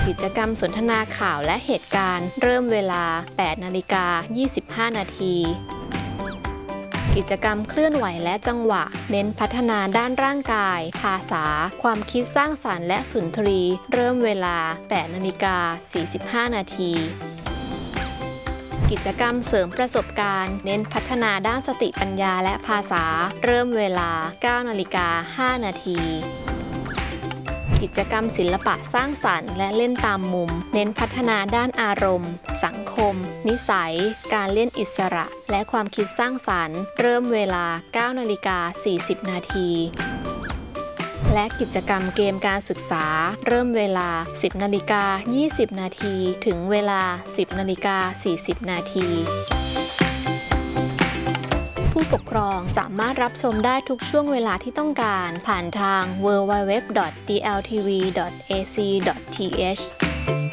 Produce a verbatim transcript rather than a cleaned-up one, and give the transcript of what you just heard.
กิจกรรมสนทนาข่าวและเหตุการณ์เริ่มเวลา แปดนาฬิกายี่สิบห้านาทีกิจกรรมเคลื่อนไหวและจังหวะเน้นพัฒนาด้านร่างกายภาษาความคิดสร้างสรรค์และสุนทรีเริ่มเวลา แปดนาฬิกาสี่สิบห้านาทีกิจกรรมเสริมประสบการณ์เน้นพัฒนาด้านสติปัญญาและภาษาเริ่มเวลา เก้านาฬิกาห้านาทีกิจกรรมศิลปะสร้างสรรค์และเล่นตามมุมเน้นพัฒนาด้านอารมณ์สังคมนิสัยการเล่นอิสระและความคิดสร้างสรรค์เริ่มเวลา เก้านาฬิกาสี่สิบนาทีและกิจกรรมเกมการศึกษาเริ่มเวลา สิบนาฬิกายี่สิบนาทีถึงเวลา สิบนาฬิกาสี่สิบนาทีผู้ปกครองสามารถรับชมได้ทุกช่วงเวลาที่ต้องการผ่านทาง ดับเบิลยู ดับเบิลยู ดับเบิลยู ดอท ดี แอล ที วี ดอท เอ ซี ดอท ที เอช